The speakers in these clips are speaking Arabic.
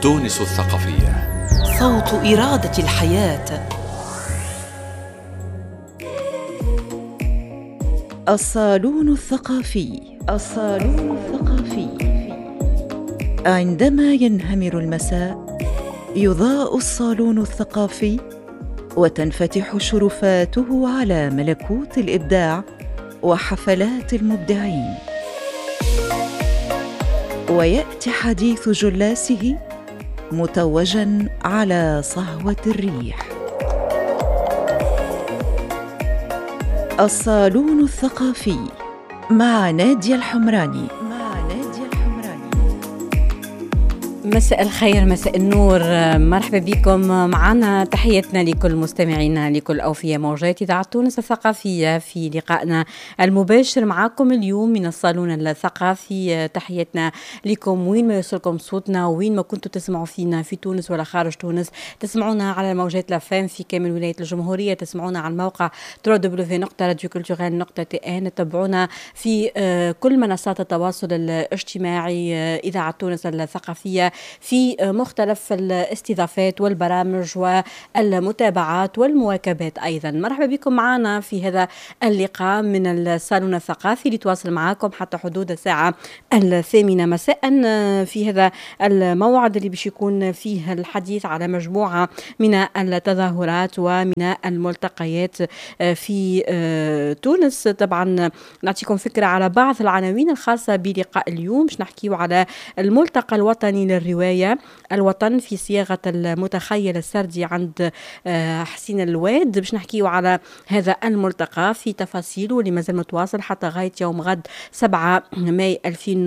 تونس الثقافية، صوت إرادة الحياة. الصالون الثقافي. عندما ينهمر المساء يضاء الصالون الثقافي وتنفتح شرفاته على ملكوت الإبداع وحفلات المبدعين، ويأتي حديث جلاسه متوجاً على صهوة الريح. الصالون الثقافي مع نادية الحمراني. مساء الخير، مساء النور، مرحبا بكم معنا. تحياتنا لكل مستمعينا، لكل أوفياء موجات إذاعة تونس الثقافية في لقائنا المباشر معكم اليوم من الصالون الثقافي. تحياتنا لكم وين ما يوصلكم صوتنا، وين ما كنتوا تسمعوا فينا في تونس ولا خارج تونس. تسمعونا على موجات لافام في كامل ولاية الجمهورية، تسمعونا على الموقع www.radioculturel.tn، تتابعونا في كل منصات التواصل الاجتماعي إذاعة تونس الثقافية في مختلف الاستضافات والبرامج والمتابعات والمواكبات أيضا. مرحبا بكم معنا في هذا اللقاء من الصالون الثقافي، لتواصل معكم حتى حدود الساعة 8 مساء في هذا الموعد اللي باش يكون فيه الحديث على مجموعة من التظاهرات ومن الملتقيات في تونس. طبعا نعطيكم فكرة على بعض العناوين الخاصة بلقاء اليوم. باش نحكيو على الملتقى الوطني للرواية، الوطن في صياغة المتخيل السردي عند حسين الواد. باش نحكيو على هذا الملتقى في تفاصيله اللي مازال متواصل حتى غاية يوم غد 7 ماي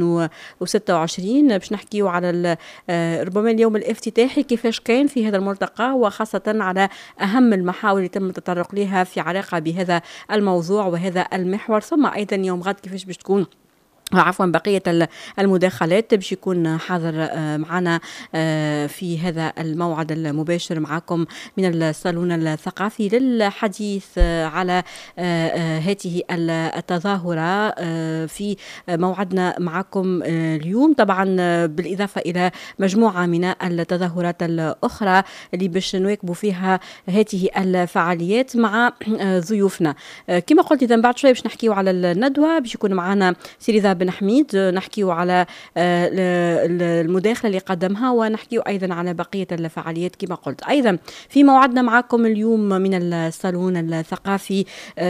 2026. باش نحكيو على ربما اليوم الافتتاحي كيفاش كان في هذا الملتقى، وخاصة على أهم المحاور اللي تم التطرق لها في علاقة بهذا الموضوع وهذا المحور. ثم أيضا يوم غد كيفاش باش تكون بقية المداخلات. باش يكون حاضر معنا في هذا الموعد المباشر معكم من الصالون الثقافي للحديث على هذه التظاهرة في موعدنا معكم اليوم، طبعا بالإضافة إلى مجموعة من التظاهرات الأخرى اللي باش نواكبوا فيها هذه الفعاليات مع ضيوفنا. كما قلت إذا بعد شوي باش نحكيو على الندوة. باش يكون معنا سيري بن حميد، نحكيو على المداخلة اللي قدمها، ونحكيو أيضا على بقية الفعاليات كما قلت. أيضا في موعدنا معكم اليوم من الصالون الثقافي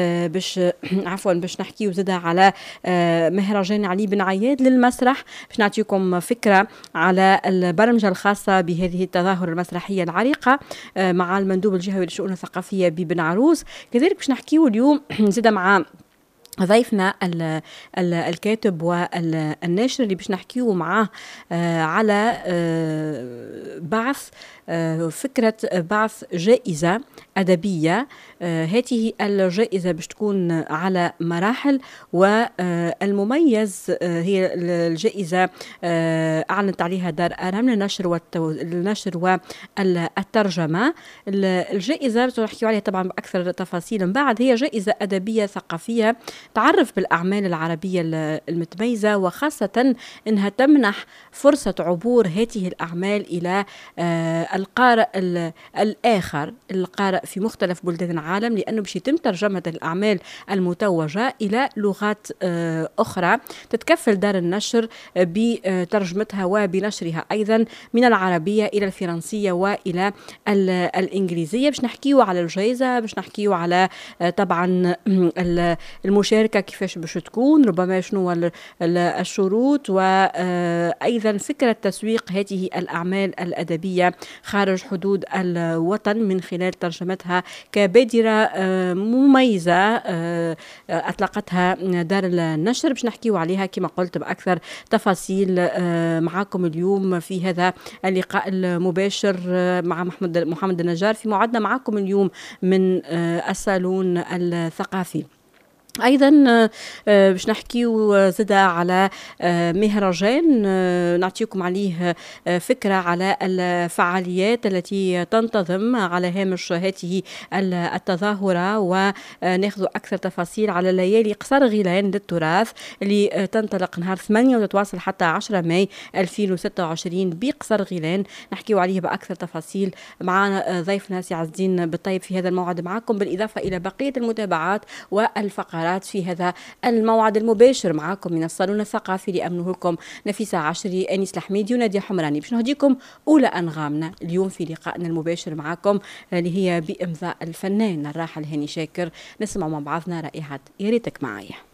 باش نحكيو زادة على مهرجان علي بن عياد للمسرح. باش نعطيكم فكرة على البرمجة الخاصة بهذه التظاهرة المسرحية العريقة مع المندوب الجهوي للشؤون الثقافية ببن عروس. كذلك باش نحكيو اليوم زادة مع ضيفنا الكاتب والناشر اللي باش نحكيو معاه على فكرة بعث جائزة أدبية. هذه الجائزة باش تكون على مراحل، والمميز هي الجائزة أعلنت عليها دار أرم للنشر والترجمة. الجائزة نحكي عليها طبعا بأكثر تفاصيل من بعد. هي جائزة أدبية ثقافية تعرف بالأعمال العربية المتميزة، وخاصة أنها تمنح فرصة عبور هذه الأعمال إلى القارئ الآخر، القارئ في مختلف بلدان العالم، لأنه باش يتم ترجمة الأعمال المتوجة إلى لغات أخرى. تتكفل دار النشر بترجمتها وبنشرها أيضا من العربية إلى الفرنسية وإلى الإنجليزية. باش نحكيو على الجائزة، باش نحكيو على طبعا المشاركة كيفاش باش تكون، ربما شنو الشروط، وأيضا فكرة تسويق هذه الأعمال الأدبية خارج حدود الوطن من خلال ترجمتها كبادرة مميزة أطلقتها دار النشر. باش نحكيو عليها كما قلت بأكثر تفاصيل معكم اليوم في هذا اللقاء المباشر مع محمد النجار في موعدنا معكم اليوم من الصالون الثقافي. ايضا باش نحكيو زدا على مهرجان نعطيكم عليه فكره على الفعاليات التي تنتظم على هامش هذه التظاهره، وناخذ اكثر تفاصيل على ليالي قصر غيلان للتراث اللي تنطلق نهار 8 وتتواصل حتى 10 ماي 2026 بقصر غيلان. نحكيو عليه باكثر تفاصيل مع ضيفنا سي عز الدين بالطيب في هذا الموعد معكم، بالاضافه الى بقيه المتابعات والفقرات في هذا الموعد المباشر معكم من الصالون الثقافي اللي أمنه لكم نفيسة عشري، أنيس الحميدي ونادية حمراني. باش نهديكم أولى أنغامنا اليوم في لقائنا المباشر معكم اللي هي بإمضاء الفنان الراحل هاني شاكر. نسمع مع بعضنا رائحة يا ريتك معايا.